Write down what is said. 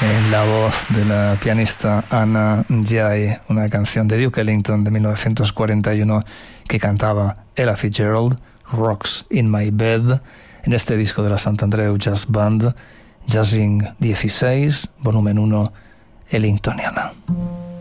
en la voz de la pianista Anna Jay, una canción de Duke Ellington de 1941 que cantaba Ella Fitzgerald, Rocks in My Bed, en este disco de la Sant Andreu Jazz Band, Jazzing 16, volumen 1, Ellingtoniana.